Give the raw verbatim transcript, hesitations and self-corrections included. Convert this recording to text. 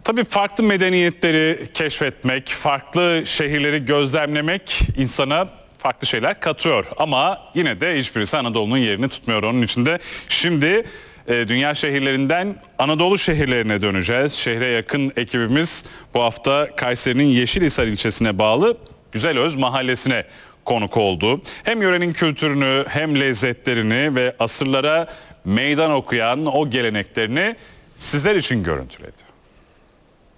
Tabii farklı medeniyetleri keşfetmek, farklı şehirleri gözlemlemek insana farklı şeyler katıyor. Ama yine de hiçbirisi Anadolu'nun yerini tutmuyor. Onun için de şimdi e, dünya şehirlerinden Anadolu şehirlerine döneceğiz. Şehre yakın ekibimiz bu hafta Kayseri'nin Yeşilhisar ilçesine bağlı Güzelöz mahallesine konuk oldu. Hem yörenin kültürünü hem lezzetlerini ve asırlara meydan okuyan o geleneklerini sizler için görüntüledi.